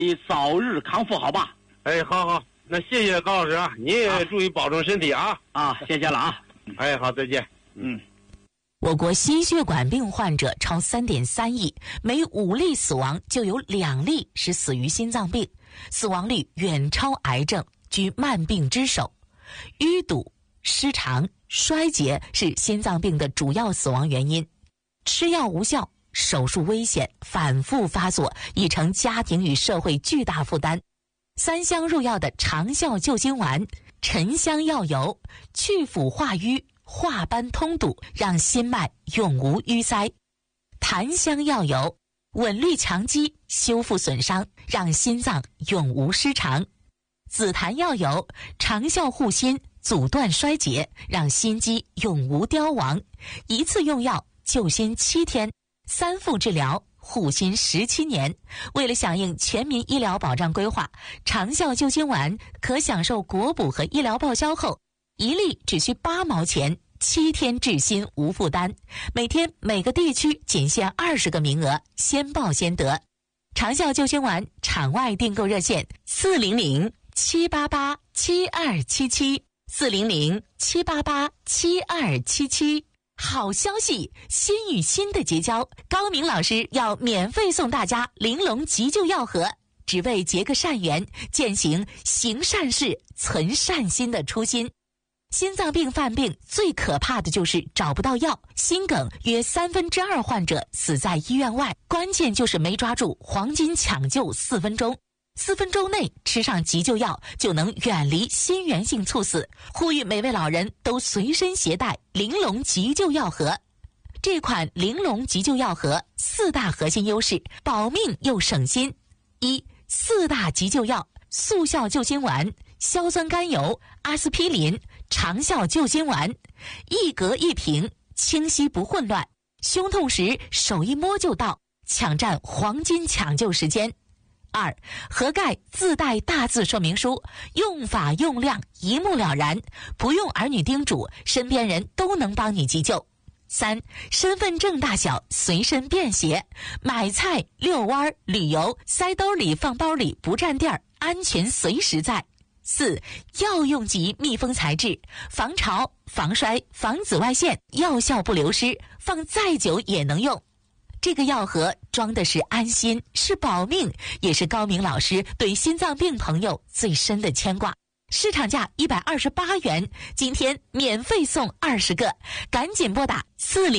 你早日康复，好吧？ 哎，好，那谢谢高老师啊，您也注意保重身体啊。 谢谢了啊。 哎，好，再见。 我国心血管病患者超3.3亿，每5例死亡就有2例是死于心脏病，死亡率远超癌症，居慢病之首。淤堵、失常、衰竭是心脏病的主要死亡原因。吃药无效，手术危险，反复发作，已成家庭与社会巨大负担。3香入药的长效救心丸、沉香药油，去腐化瘀，化斑通堵，让心脉永无淤塞；檀香药油稳律强肌，修复损伤，让心脏永无失常；紫檀药油长效护心，阻断衰竭，让心肌永无凋亡。一次用药救心7天，3副治疗护心17年。为了响应全民医疗保障规划，长效救心丸可享受国补和医疗报销后，1粒只需8毛钱，7天治心无负担。每天每个地区仅限20个名额，先报先得。长效救心丸场外订购热线400-788-7277，400-788-7277。好消息，心与心的结交，高明老师要免费送大家玲珑急救药盒，只为结个善缘，践行行善事、存善心的初心。心脏病犯病最可怕的就是找不到药，心梗约2/3患者死在医院外，关键就是没抓住黄金抢救4分钟。4分钟内吃上急救药，就能远离心源性猝死。呼吁每位老人都随身携带玲珑急救药盒。这款玲珑急救药盒4大核心优势，保命又省心。4大急救药：速效救心丸、硝酸甘油、阿司匹林、长效救心丸，一格一瓶，清晰不混乱。胸痛时手一摸就到，抢占黄金抢救时间。2. 盒盖自带大字说明书，用法用量一目了然，不用儿女叮嘱，身边人都能帮你急救。3. 身份证大小，随身便携，买菜、遛弯、旅游，塞兜里放包里不占地儿，安全随时在。4. 药用级密封材质，防潮、防摔、防紫外线，药效不流失，放再久也能用。这个药盒装的是安心，是保命，也是高明老师对心脏病朋友最深的牵挂。市场价128元，今天免费送20个，赶紧拨打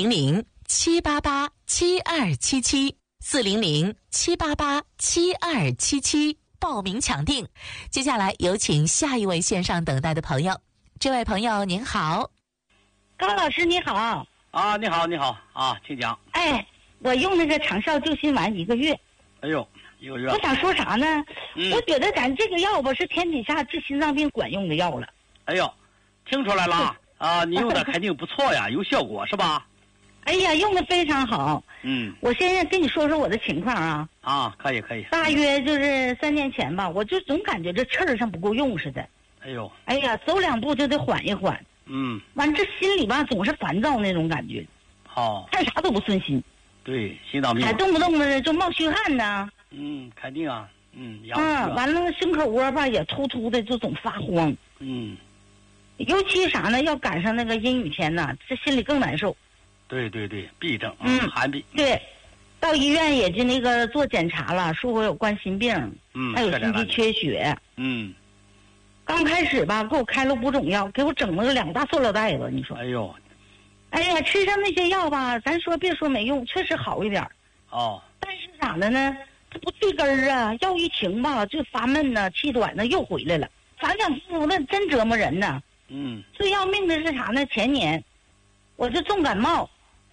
400-788-7277，400-788-7277，报名抢订。接下来有请下一位线上等待的朋友。这位朋友您好。 高老师你好。 你好啊，请讲。 我用那个长效救心丸1个月。 1个月。 我想说啥呢？我觉得咱这个药吧是天底下治心脏病管用的药了。 听出来了你用的肯定不错呀，有效果是吧？ 用的非常好。我现在跟你说说我的情况啊。 可以。 大约就是3年前吧，我就总感觉这气儿上不够用似的。走2步就得缓一缓。完这心里吧总是烦躁那种感觉。看啥都不顺心。 对，心脏病还动不动的就冒虚汗呢。 肯定啊。 完了胸口窝吧也突突的，就总发慌。尤其啥呢？要赶上那个阴雨天呢，这心里更难受。 对，痹症，寒痹。 对，到医院也就那个做检查了，说我有冠心病，还有心肌缺血。刚开始吧，给我开了5种药，给我整了个2大塑料袋子，你说。吃上那些药吧，咱说别说没用，确实好一点。但是咋的呢？它不对根儿啊，药一停吧，就发闷呢，气短呢，又回来了，反反复复的，真折磨人呢。最要命的是啥呢？前年我就重感冒，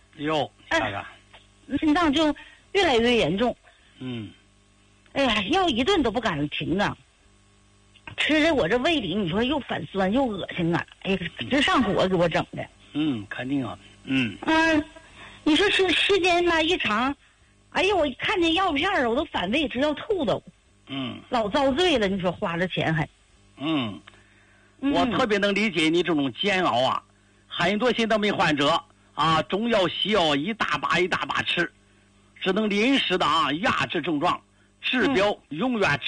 心脏就越来越严重。药一顿都不敢停啊，吃的我这胃里，你说又反酸又恶心啊，直上火给我整的。 肯定啊。 你说时间吧一长，我一看见药片我都反胃，直要吐都。老遭罪了，你说花了钱还。 我特别能理解你这种煎熬啊。很多心脏病患者中药西药一大把吃，只能临时的压制症状， 治标永远